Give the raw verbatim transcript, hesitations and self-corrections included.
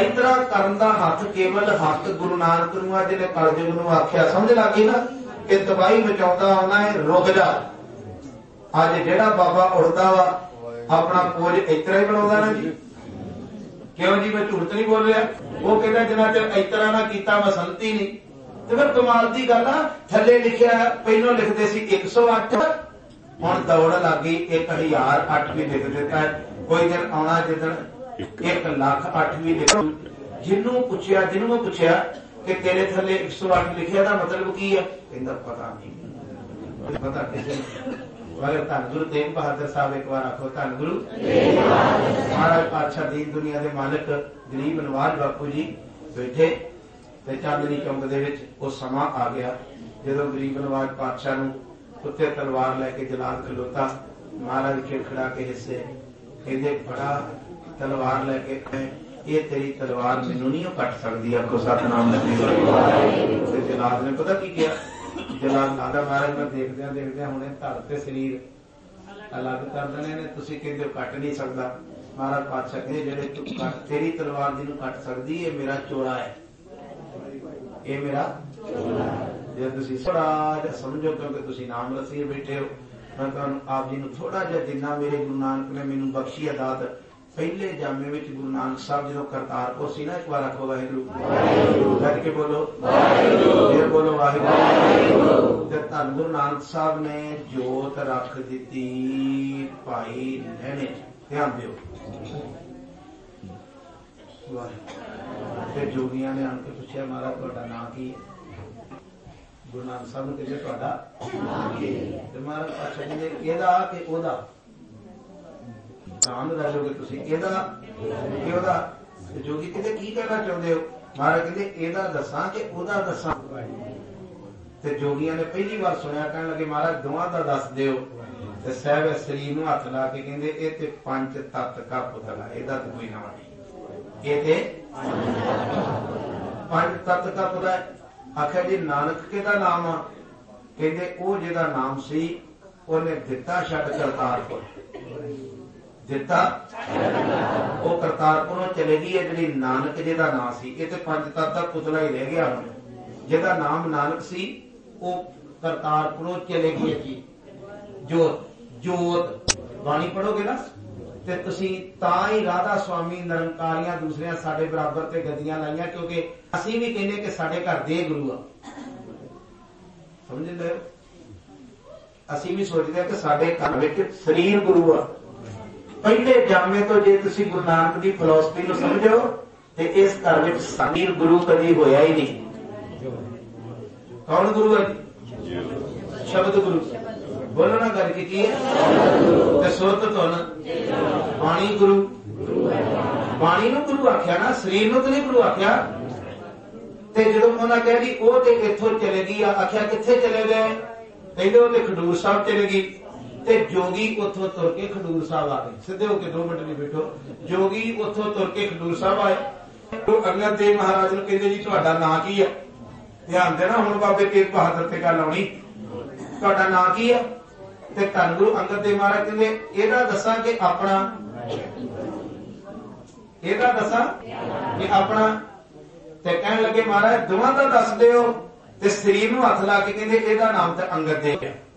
इतरा करन दा हथ केवल हक गुरु नानक नूं आ जिहने कलयुग नूं आख्या। समझ लग गई ना कि तबाही मचाउंदा आउणा है, रुक जा। अज जिहड़ा बाबा उड़दा वा अपना पोज इतरा ही बनाउंदा ना जी। क्यों जी, मैं झूठ नहीं बोल रहा। वो कहता जिन्ना चਿਰ इतरा ना कीता मैं संती नहीं। तो फिर कमाल की गल आ, थले लिखिया पहलों लिखते सी एक सौ अठ, हुण दौड़ लग गई एक हजार अठ भी लिख दिता है। कोई दिन आना जिदन एक लाख अठ भी लिख। जिन्हों पुछया जिन्हों पुछया कि तेरे थले एक सौ अठ लिखिया दा मतलब की है, कहंदा पता नहीं, पता किसे। मगर धन गुरु तेग बहादुर साहब एक बार आखो धन गुरु महाराज पातशाह दीन दुनिया के मालिक गरीब नवाज बापू जी बैठे ते चांदनी चौंक दे विच वो समा आ गया जदों गरीब नवाज पातशाह नूं उत्ते तलवार लैके जलाल खलोता। महाराज खिड़खड़ा के हिस्से कहंदे बड़ा तलवार लैके ये तेरी तलवार मैनूं नहीं कट सकदी। आखो सतनाम ते जलाल ने पता की किया, जलाल लादा महाराज मैं देखदे देखदे हुणे धर ते शरीर अलग कर देने ने, तुसीं कहंदे कट नहीं सकदा। महाराज पातशाह कहंदे जेड़े तू कट तेरी तलवार जिहनूं कट सकदी ये मेरा चोड़ा है, ये मेरा जे तुसीं थोड़ा जिहा समझो क्योंकि तुसीं नाम रसीए बैठे हो। मैं तुहानूं आप जी नूं थोड़ा जिहा जिन्ना मेरे गुरु नानक ने मैनूं बख्शी है दात। पहले जामे विच गुरु नानक साहब जो करतारपुर सी ना, एक बार आखो वाहिगुरू कह के बोलो, फिर बोलो वाहिगुरू। धन गुरु नानक साहब ने जोत रख दी भाई लहने, ध्यान दिओ। फिर जोगियां ने आके पूछा महाराज तुहाडा नाम की है? गुरु नानक साहब ने कहा तुहाडा नाम की है। महाराज पातशाह कहंदे एदा कि ओदा नाम दसोगे तुसीं, एदा कि ओदा? जोगी कहंदे की कहना चाहुंदे हो? महाराज कहंदे एदा दसां कि ओदा दसां? ते जोगियां ने पहली बार सुनिया कहण लगे महाराज दोवां दा दस दिओ। ते साहब शरीर नूं हथ ला के कहंदे ए ते पंच तत्त का पुतला, एदा ते कोई नाम नहीं, ये ते पंच तत्त का पुतला। आखिया जी नानक किहदा नाम आ? कहंदे ओ जिहदा नाम सी ओने दिता छड्ड करतारपुर, दिता वो करतारपुरों चले गई है। जिहड़ी नानक जिहदा नाम सी ये ते पंच तत्त दा पुतला ही रह गया। हुण जिहदा नाम नानक सी वो करतारपुरों चले गई जी। जोत जोत बाणी पढ़ोगे ना ते तुसीं तां ही राधा स्वामी निरंकारियां दूसरियां साडे बराबर ते गद्दियां लाइयां, क्योंकि असीं भी कहने कि साडे घर दे गुरु आ। समझ लओ, असीं भी सोचदे कि साडे घर विच शरीर गुरु आ। पहले जामे तो जे तुसीं गुरु नानक की फिलोसफी नूं समझो ते इस घर विच शरीर गुरु कदी होया ही नहीं। कौन गुरु है? शब्द गुरु। बोलो ना गल की है? सुरत धुन बाणी गुरु। बाणी नूं गुरु आख्या ना, शरीर नूं तो नहीं गुरु आख्या। ते जदों उन्हां कह दी ओ ते इत्थों चले गई, आख्या कित्थे चले गए? कहंदे ओ ते खडूर साहब चले गई। ते जोगी उथों तुर के खडूर साहब आ गए। सीधे होके दो मिनट नहीं बैठो। जोगी उथों तुर के खडूर साहब आए। तो अंगद देव महाराज नूं कहंदे जी तुहाडा नां की है? ध्यान देना, हुण बाबे तेग बहादुर ते गल आउणी। तुहाडा नां की है? ते धन गुरु अंगद देव महाराज कहंदे एदा दसां कि अपना? एदा दसां कि अपना? ते कहण लगे महाराज दोवां दा दस दिओ। ते शरीर नूं हथ ला के कहंदे एदा नाम ते अंगद देव है।